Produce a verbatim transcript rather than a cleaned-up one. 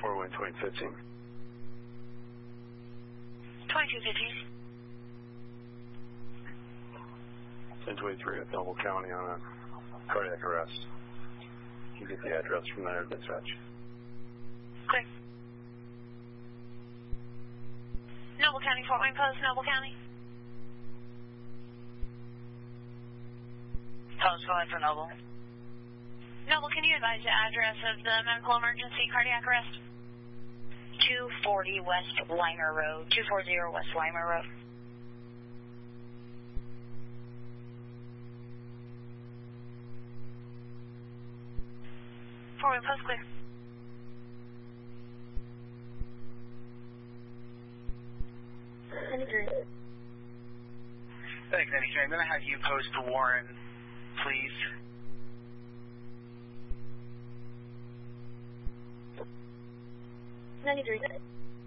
four one twenty fifteen. twenty-two fifteen. ten twenty-three at Noble County on a cardiac arrest. You get the address from there, dispatch. Clear. Noble County, Fort Wayne Post, Noble County. Post going for Noble. Noble, can you advise the address of the medical emergency cardiac arrest? two forty West Weimer Road. two forty West Weimer Road. Fort Wayne Post, clear. ninety-three. Thanks, ninety-three. I'm going to have you post to Warren, please. ninety-three.